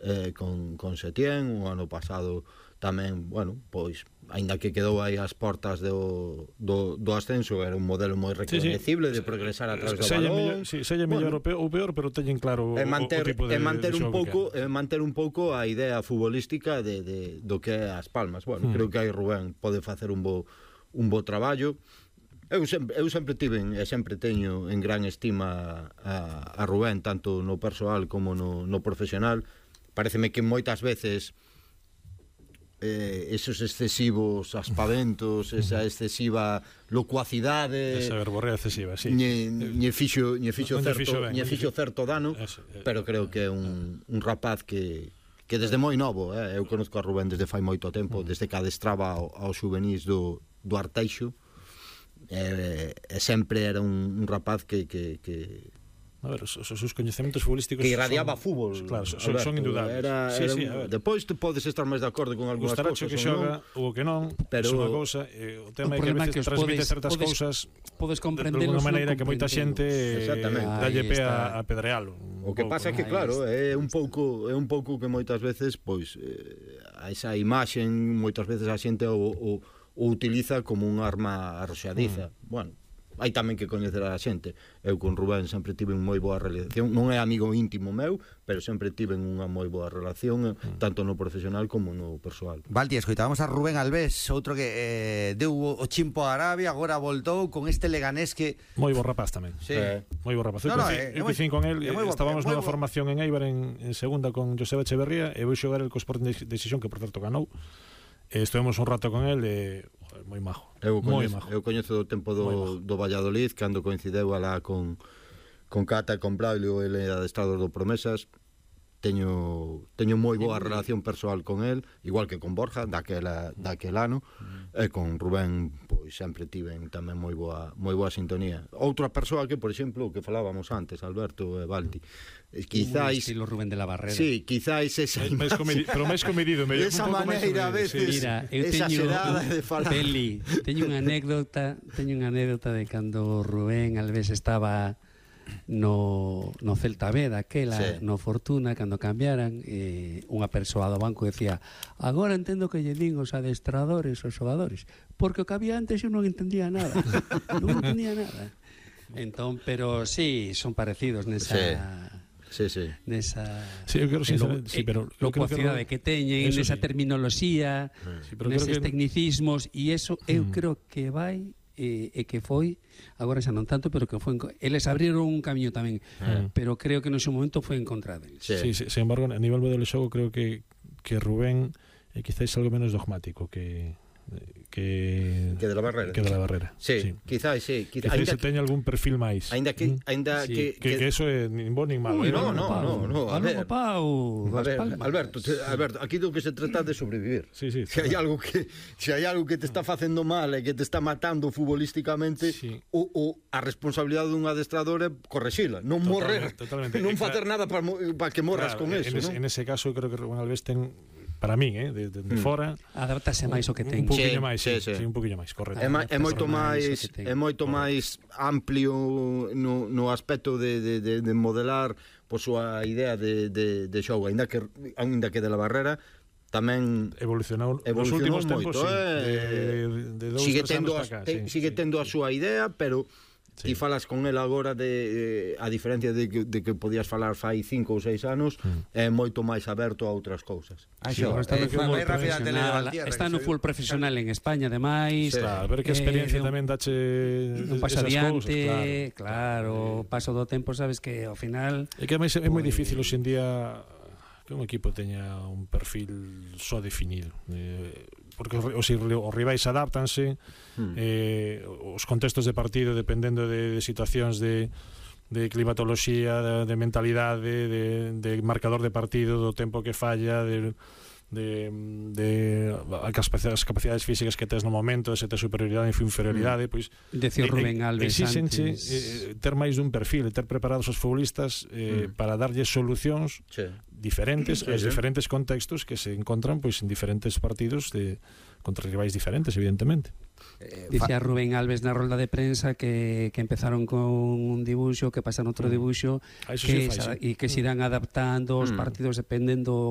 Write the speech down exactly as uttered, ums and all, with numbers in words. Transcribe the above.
eh, con, con Setién, o ano pasado tamén, bueno, pois aínda que quedou aí ás portas do, do, do ascenso, era un modelo moi recoñecible sí, sí. de progresar a través do balón. Si, sella mellor bueno, ou peor, pero teñen claro e manter, o, o tipo de, e manter de un pouco, e manter un pouco a idea futbolística de, de, do que é As Palmas. Bueno, hmm. creo que aí Rubén pode facer un bo, un bo traballo. Eu sempre, eu sempre tiven e sempre teño en gran estima a, a Rubén, tanto no persoal como no, no profesional. Pareceme que moitas veces Eh, esos excesivos aspaventos, esa excesiva locuacidade, esa verborrea excesiva, sí. Ñe, ñe fixo, ñe fixo, no, certo, fixo, ben, ñe fixo certo dano, eso, eh, pero creo que é un, un rapaz que que desde moi novo, eh, eu conozco a Rubén desde fai moito tempo, desde que adestraba ao, aos juvenis do, do Arteixo, e, e sempre era un, un rapaz que, que, que a ver, os, os seus coñecementos futbolísticos que irradiaba son, fútbol, claro, son, Alberto, son indudables. Era, sí, era sí, un, depois te podes estar máis de acordo con algunhas cousas, que xoga ou que non, pero é unha cousa, eh, o tema é que a veces transmite certas cousas podes comprender de alguna maneira que moita xente dalle pé a, a pedrealo. O que pasa é que claro, é un pouco é un pouco que moitas veces pois eh, a esa imaxe moitas veces a xente o, o, o utiliza como un arma arroxadiza. Mm. Bueno, hai tamén que coñecer a xente. Eu con Rubén sempre tive unha moi boa relación, non é amigo íntimo meu, pero sempre tive unha moi boa relación, mm. tanto no profesional como no persoal. Valti, escoitábamos a Rubén Albés, outro que eh, deu o chimpo a Arabia, agora voltou con este Leganés que... Moi bo rapaz tamén. Sí. Eh, moi bo rapaz. No, no, eu que fin con el, estábamos nunha formación en Eibar en, en segunda con Joseba Echeverría, e vou xogar el co Sporting de Decisión, que por certo ganou. Estuvemos un rato con el e joder, moi majo. Eu moi coñezo, majo. Eu coñezo do tempo do, do Valladolid, cando coincideu alá con con Cata e con Braulio, ele adestrador do Promesas. Teño teño moi boa relación persoal con el, igual que con Borja, daquela daquel ano, mm. e con Rubén, pois sempre tiven tamén moi boa moi boa sintonía. Outra persoa que, por exemplo, que falábamos antes, Alberto e Valti, quizáis estilo Rubén de la Barrera. Sí, quizáis esa máis comedi, pero máis comedido, me esa maneira a veces sí. Mira, eu exagerada de falar. Peli, teño unha anécdota, teño unha anécdota de cando Rubén Alves estaba no, no Celta B daquela, sí. no Fortuna, cando cambiaran, eh, unha persoa do banco decía: agora entendo que lle din os adestradores, os xogadores, porque o que había antes eu non entendía nada. Non entendía nada. Entón, pero sí, son parecidos nesa... Sí. Sí, sí. Nesa sí, eu creo, lo, sí, pero locuacidade que, que teñen, nesa sí. terminoloxía, sí, neses que... tecnicismos, e eso eu mm. creo que vai e, e que foi, agora xa non tanto, pero que foi, eles abriron un camiño tamén, mm. pero creo que no seu momento foi en contra deles. Sí, sí, sí, sin embargo, a nivel do xogo creo que que Rubén é quizás algo menos dogmático que que que de la Barrera. Que de la Barrera. Sí, sí. quizás sí, quizás se teña algún perfil máis. Aínda que aínda sí. que, que que eso é nin bo nin malo. Uy, no, no, no, no, a ver. Pau, a ver, Alberto, te, Alberto, aquí do que se trata de sobrevivir. Sí, sí. Si hai algo que si hai algo que te está facendo mal e que te está matando futbolísticamente, sí. o, o a responsabilidade dun adestrador é correxila, non Total, morrer, totalmente. non facer nada para pa que morras claro, con eso, en, ese, ¿no? En ese caso, creo que Rubén Alves ten, para min, eh, de, de, de mm. fora, adaptase máis o que ten. Un poquinho sí, máis, sí, sí, sí. sí, un poquinho máis, correcto. É, ma, é moito máis é moito máis amplio no, no aspecto de, de, de, de modelar por súa idea de, de, de xogo, aínda que aínda que de la Barrera tamén evolucionou nos últimos tempos, moito, sí, eh, de, de, de dous, sigue tendo anos para acá, te, sí, sigue sí, tendo sí. a súa idea, pero ti sí. falas con el agora de, a diferencia de que, de que podías falar fai cinco ou seis anos, mm. é moito máis aberto a outras cousas. Ah, sí, está no full profesional en España, ademais. Sí. Claro, ver que experiencia eh, tamén dache non pasa adiante, cousas, claro, claro, paso do tempo, sabes que ao final é que ademais é moi difícil hoxe en día que un equipo teña un perfil só definido, eh, porque os, os rivais adaptanse, hmm. eh, os contextos de partido dependendo de, de situacións de, de climatoloxía, de, de mentalidade, de, de marcador de partido, do tempo que falla, de, de, de as capacidades físicas que tes no momento, se tes superioridade ou inferioridade, pois decía Rubén Alves exíxenche eh, ter máis dun perfil, ter preparados os futbolistas eh, mm. para darlle solucións sí. diferentes sí, aos sí. diferentes contextos que se encontran pois en diferentes partidos de contra rivais diferentes, evidentemente. Eh, Dicía Rubén Alves na rolda de prensa que, que empezaron con un dibuixo, que pasan outro dibuixo, mm. que, sí, e que se irán adaptando os mm. partidos dependendo